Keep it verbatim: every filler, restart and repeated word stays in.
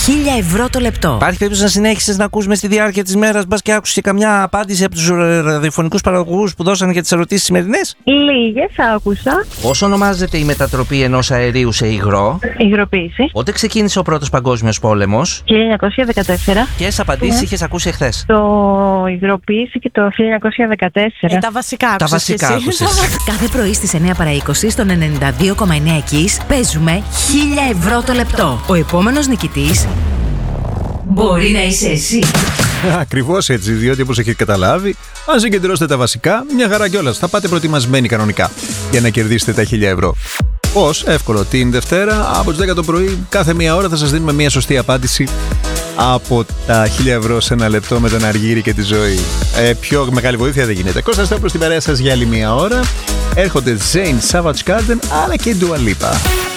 χίλια ευρώ το λεπτό. Υπάρχει περίπτωση να συνέχισες να ακούς μες στη διάρκεια της μέρας, μπας και άκουσες καμιά απάντηση από τους ραδιοφωνικούς παραγωγούς που δώσανε για τις ερωτήσεις σημερινές? Λίγες άκουσα. Πώς ονομάζεται η μετατροπή ενός αερίου σε υγρό? Υγροποίηση. Πότε ξεκίνησε ο Πρώτος Παγκόσμιος Πόλεμος? χίλια εννιακόσια δεκατέσσερα. Ποιες απαντήσεις είχες ακούσει εχθές? Το υγροποίηση και το χίλια εννιακόσια δεκατέσσερα. Ε, τα βασικά άκουσες. Τα βασικά εσύ. άκουσες. Κάθε πρωί στις εννιά παρά είκοσι στον ενενήντα δύο κόμμα εννέα Kiss παίζουμε χίλια ευρώ το λεπτό. Ο επόμενος νικητής μπορεί να είσαι εσύ. Ακριβώς έτσι, διότι όπως έχετε καταλάβει, αν συγκεντρώσετε τα βασικά, μια χαρά κιόλας. Θα πάτε προετοιμασμένοι κανονικά για να κερδίσετε τα χίλια ευρώ. Πώς? Εύκολο. Την Δευτέρα από τις δέκα το πρωί, κάθε μία ώρα θα σας δίνουμε μια σωστή απάντηση από τα χίλια ευρώ σε ένα λεπτό με τον Αργύρη και τη Ζωή. Ε, πιο μεγάλη βοήθεια δεν γίνεται. Κώστας Σταύρος στην παρέα σας για άλλη μία ώρα. Έρχονται Zayn, Savage Garden αλλά και Dua Lipa.